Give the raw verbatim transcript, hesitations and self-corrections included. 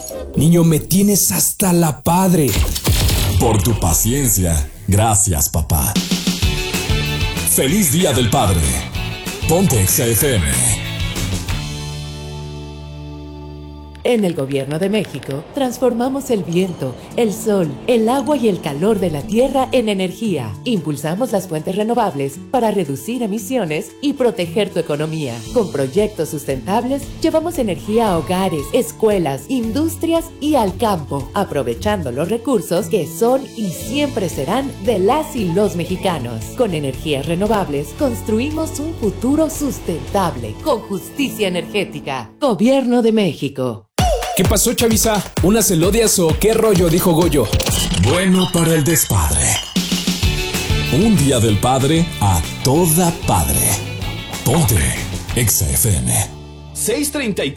Niño, me tienes hasta la padre. Por tu paciencia. Gracias, papá. Feliz Día del Padre. Ponte Exa F M. En el Gobierno de México, transformamos el viento, el sol, el agua y el calor de la tierra en energía. Impulsamos las fuentes renovables para reducir emisiones y proteger tu economía. Con proyectos sustentables, llevamos energía a hogares, escuelas, industrias y al campo, aprovechando los recursos que son y siempre serán de las y los mexicanos. Con energías renovables, construimos un futuro sustentable, con justicia energética. Gobierno de México. ¿Qué pasó, chaviza? ¿Unas elodias o qué rollo? Dijo Goyo. Bueno para el despadre. Un día del padre a toda padre. Ponte Exa F M. seis treinta y tres